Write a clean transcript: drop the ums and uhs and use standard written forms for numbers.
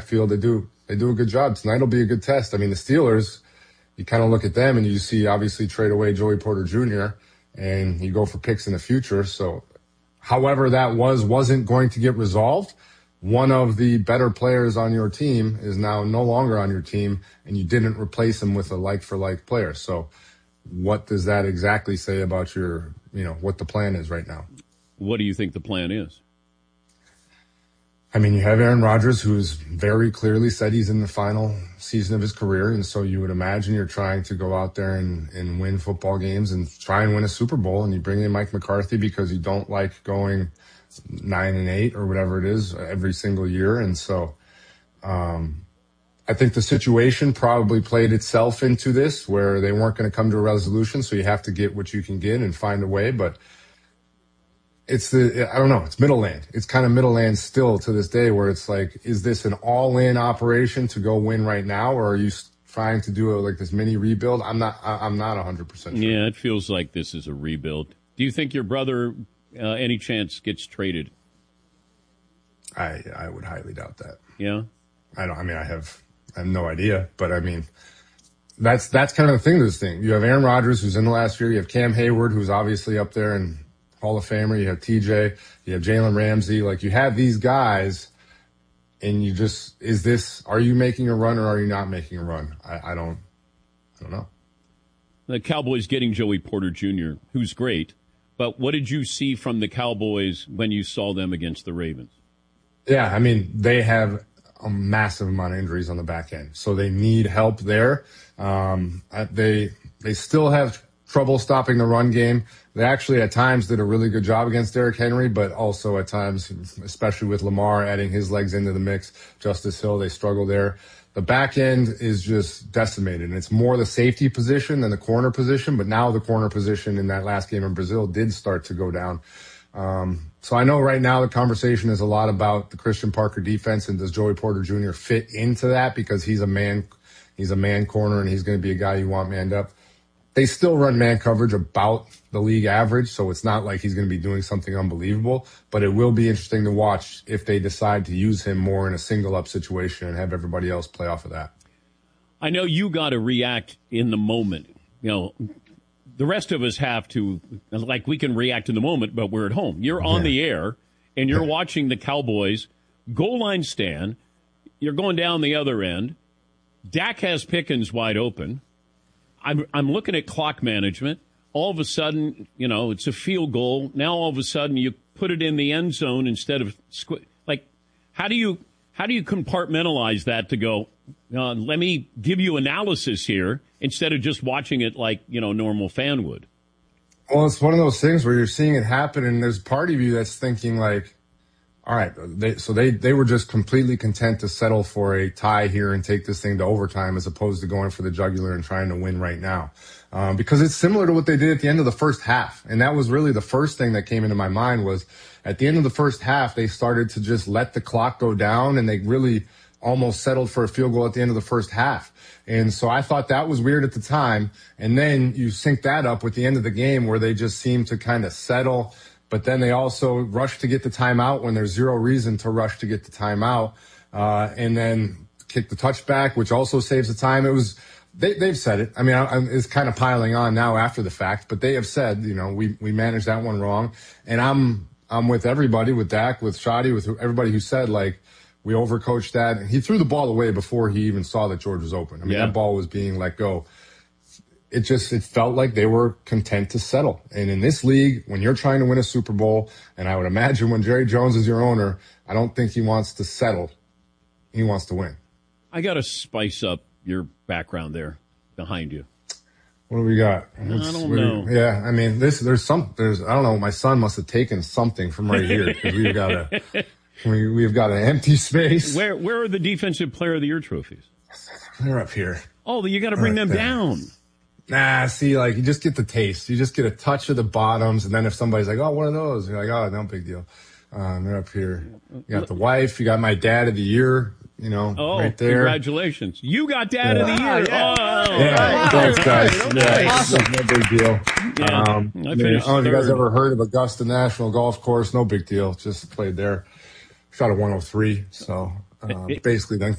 feel they do a good job. Tonight will be a good test. I mean, the Steelers, you kind of look at them and you see obviously trade away Joey Porter Jr. and you go for picks in the future. So however that wasn't going to get resolved, one of the better players on your team is now no longer on your team, and you didn't replace him with a like-for-like player. So what does that exactly say about your, what the plan is right now? What do you think the plan is? I mean, you have Aaron Rodgers, who's very clearly said he's in the final season of his career, and so you would imagine you're trying to go out there and win football games and try and win a Super Bowl, and you bring in Mike McCarthy because you don't like going 9-8 or whatever it is every single year. And so I think the situation probably played itself into this, where they weren't going to come to a resolution, so you have to get what you can get and find a way. But I don't know, it's middle land. It's kind of middle land still to this day, where it's like, is this an all-in operation to go win right now, or are you trying to do this mini rebuild? I'm not 100% sure. Yeah, it feels like this is a rebuild. Do you think your brother, any chance, gets traded? I would highly doubt that. Yeah? I have no idea, but I mean, that's kind of the thing to this thing. You have Aaron Rodgers, who's in the last year. You have Cam Hayward, who's obviously up there and Hall of Famer. You have TJ. You have Jalen Ramsey. Like, you have these guys, and are you making a run or are you not making a run? I don't know. The Cowboys getting Joey Porter Jr., who's great, but what did you see from the Cowboys when you saw them against the Ravens? Yeah, I mean, they have a massive amount of injuries on the back end, so they need help there. They still have trouble stopping the run game. They actually at times did a really good job against Derrick Henry, but also at times, especially with Lamar adding his legs into the mix, Justice Hill, they struggle there. The back end is just decimated, and it's more the safety position than the corner position, but now the corner position in that last game in Brazil did start to go down. So I know right now the conversation is a lot about the Christian Parker defense, and does Joey Porter Jr. fit into that, because he's a man corner and he's going to be a guy you want manned up. They still run man coverage about the league average, so it's not like he's going to be doing something unbelievable, but it will be interesting to watch if they decide to use him more in a single-up situation and have everybody else play off of that. I know you got to react in the moment. The rest of us have to, we can react in the moment, but we're at home. You're on the air, and you're watching the Cowboys goal line stand. You're going down the other end. Dak has Pickens wide open. I'm looking at clock management. All of a sudden, it's a field goal. Now all of a sudden you put it in the end zone instead of how do you compartmentalize that to go, let me give you analysis here instead of just watching it like, normal fan would? Well, it's one of those things where you're seeing it happen, and there's part of you that's thinking like, all right, they were just completely content to settle for a tie here and take this thing to overtime, as opposed to going for the jugular and trying to win right now. Because it's similar to what they did at the end of the first half. And that was really the first thing that came into my mind, was at the end of the first half, they started to just let the clock go down, and they really almost settled for a field goal at the end of the first half. And so I thought that was weird at the time. And then you sync that up with the end of the game, where they just seemed to kind of settle. But then they also rush to get the timeout when there's zero reason to rush to get the timeout, and then kick the touchback, which also saves the time. They've said it. I mean, it's kind of piling on now after the fact, but they have said, we managed that one wrong. And I'm with everybody, with Dak, with Shadi, with everybody who said, we overcoached that. And he threw the ball away before he even saw that George was open. I mean, that ball was being let go. It felt like they were content to settle. And in this league, when you're trying to win a Super Bowl, and I would imagine when Jerry Jones is your owner, I don't think he wants to settle. He wants to win. I got to spice up your background there behind you. What do we got? I don't know. Yeah, I mean, I don't know, my son must have taken something from right here, because we've got an empty space. Where are the Defensive Player of the Year trophies? They're up here. Oh, you got to bring them down. Nah, see, you just get the taste. You just get a touch of the bottoms, and then if somebody's like, oh, one of those, you're like, oh, no big deal. They're up here. You got the wife. You got my dad of the year, right there. Congratulations. You got dad of the year. Yeah. Oh, yeah. Thanks, guys. Nice. Awesome. No big deal. Yeah. I don't know if you guys ever heard of Augusta National Golf Course. No big deal. Just played there. Shot a 103. So basically then